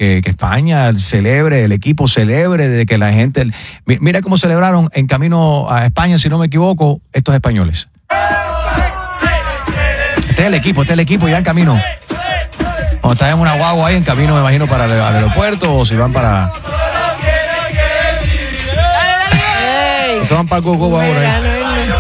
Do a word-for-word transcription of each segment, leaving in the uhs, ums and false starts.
que, que España celebre, el equipo celebre, de que la gente... Mira cómo celebraron en camino a España, si no me equivoco, estos españoles. Este es el equipo, este es el equipo ya en camino. Cuando están en una guagua ahí en camino, me imagino, para el, al aeropuerto, o si van para... Hey. Se van para el Coco ahora. ¿Eh?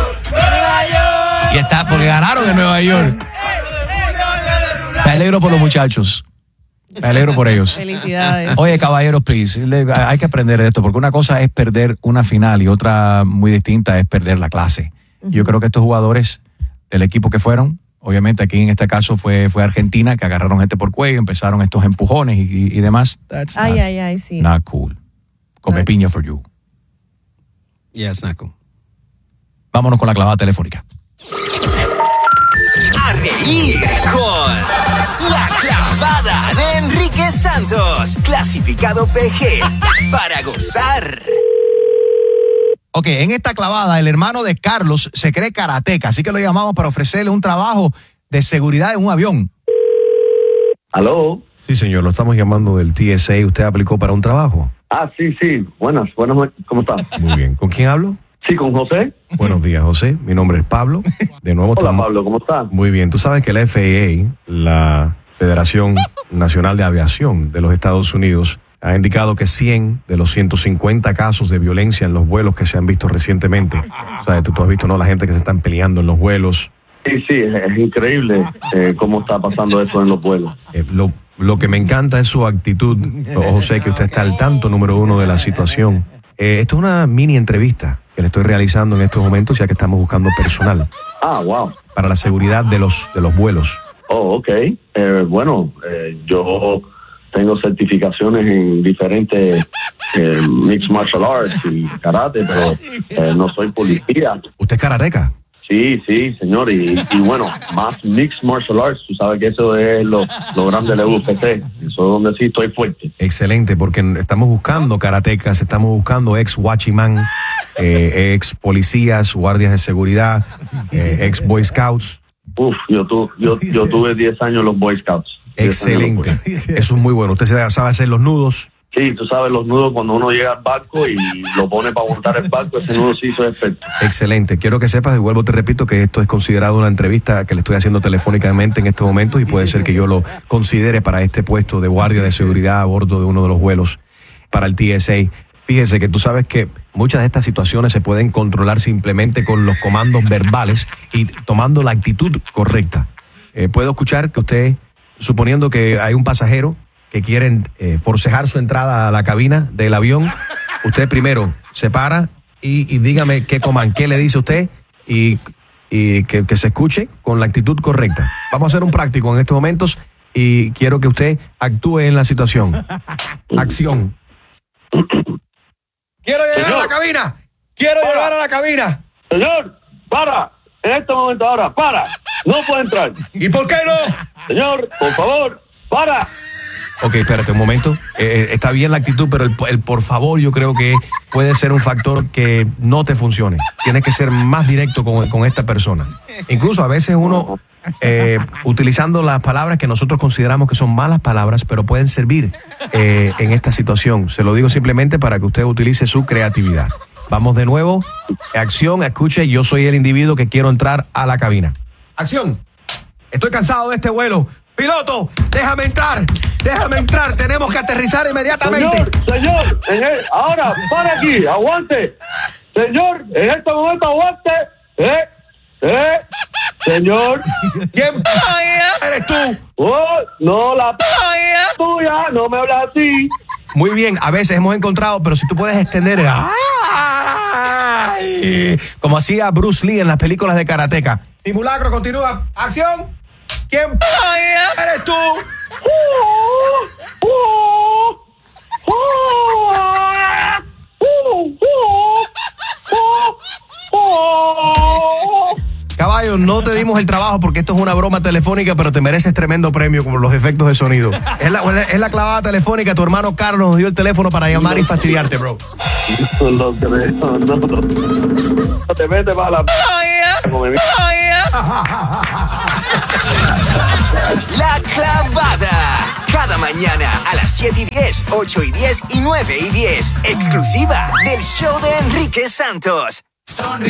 Y está, porque ganaron en Nueva York. Me alegro por los muchachos. Me alegro por ellos. Felicidades. Oye, caballeros, please, le, hay que aprender de esto, porque una cosa es perder una final y otra muy distinta es perder la clase. Uh-huh. Yo creo que estos jugadores del equipo que fueron, obviamente aquí en este caso fue, fue Argentina, que agarraron gente por cuello, empezaron estos empujones y, y, y demás. That's ay, not, ay, ay, sí. Not cool. Come Ay. piña for you. Yeah, it's not cool. Vámonos con la clavada telefónica. A reír con La Clavada de Enrique Santos. Clasificado P G para gozar. Ok, en esta clavada el hermano de Carlos se cree karateca, así que lo llamamos para ofrecerle un trabajo de seguridad en un avión. ¿Aló? Sí, señor, lo estamos llamando del T S A. ¿Usted aplicó para un trabajo? Ah, sí, sí. Buenas, buenas, ¿cómo está? Muy bien. ¿Con quién hablo? Sí, con José. Buenos días, José. Mi nombre es Pablo. De nuevo Hola, estamos... Pablo, ¿cómo está? Muy bien. Tú sabes que la F A A, la Federación Nacional de Aviación de los Estados Unidos, ha indicado que cien de los ciento cincuenta casos de violencia en los vuelos que se han visto recientemente. O sea, tú, tú has visto, ¿no? La gente que se están peleando en los vuelos. Sí, sí, es, es increíble eh, cómo está pasando eso en los vuelos. Eh, lo, lo que me encanta es su actitud, José, que usted está al tanto, número uno, de la situación. Eh, esto es una mini entrevista que le estoy realizando en estos momentos, ya que estamos buscando personal. Ah, wow. Para la seguridad de los, de los vuelos. Oh, ok. Eh, bueno, eh, yo tengo certificaciones en diferentes eh, mixed martial arts y karate, pero eh, no soy policía. ¿Usted es karateca? Sí, sí, señor, y, y bueno, más mixed martial arts, tú sabes que eso es lo, lo grande de la U F C, eso es donde sí estoy fuerte. Excelente, porque estamos buscando karatecas, estamos buscando ex watchman, eh, ex policías, guardias de seguridad, eh, ex Boy Scouts. Uf, yo, tu, yo, yo tuve diez años en los Boy Scouts. Excelente, eso es muy bueno. Usted sabe hacer los nudos. Sí, tú sabes, los nudos, cuando uno llega al barco y lo pone para montar el barco, ese nudo sí hizo efecto. Excelente. Quiero que sepas, y vuelvo te repito, que esto es considerado una entrevista que le estoy haciendo telefónicamente en estos momentos y puede ser que yo lo considere para este puesto de guardia de seguridad a bordo de uno de los vuelos para el T S A. Fíjese que tú sabes que muchas de estas situaciones se pueden controlar simplemente con los comandos verbales y tomando la actitud correcta. Eh, puedo escuchar que usted, suponiendo que hay un pasajero que quieren eh, forcejar su entrada a la cabina del avión, usted primero se para y, y dígame qué coman, qué le dice usted y, y que, que se escuche con la actitud correcta. Vamos a hacer un práctico en estos momentos y quiero que usted actúe en la situación. Acción. ¡Quiero llegar Señor. a la cabina! ¡Quiero Para. llegar a la cabina! Señor, para, en este momento ahora, para, no puede entrar. ¿Y por qué no? Señor, por favor, para. Ok, espérate un momento. Eh, está bien la actitud, pero el, el por favor yo creo que puede ser un factor que no te funcione. Tienes que ser más directo con, con esta persona. Incluso a veces uno, eh, utilizando las palabras que nosotros consideramos que son malas palabras, pero pueden servir eh, en esta situación. Se lo digo simplemente para que usted utilice su creatividad. Vamos de nuevo. Acción, escuche, yo soy el individuo que quiero entrar a la cabina. Acción. Estoy cansado de este vuelo. Piloto, déjame entrar, déjame entrar, tenemos que aterrizar inmediatamente. Señor, señor, en el, ahora, para aquí, aguante. Señor, en este momento aguante. Eh, eh, señor. ¿Quién eres tú? Oh, no, la p tuya, no me hablas así. Muy bien, a veces hemos encontrado, pero si tú puedes extender, ¡ay! Como hacía Bruce Lee en las películas de karateka. Simulacro, continúa, acción. ¿Quién eres tú? Caballo, no te dimos el trabajo porque esto es una broma telefónica, pero te mereces tremendo premio por los efectos de sonido. Es la, es la clavada telefónica, tu hermano Carlos nos dio el teléfono para llamar y fastidiarte, bro. No, no, no, no, no. No te metes para la p. La Clavada. Cada cada mañana a las siete y diez, ocho y diez y nueve y diez. Exclusiva del show de Enrique Santos. Sonríe